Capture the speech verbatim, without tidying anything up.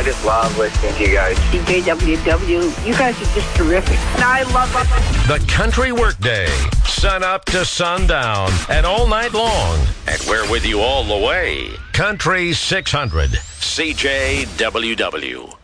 I just love listening to you guys. C J W W, you guys are just terrific. And I love it. The Country Workday, sun up to sundown and all night long. And we're with you all the way. Country six hundred, C J W W.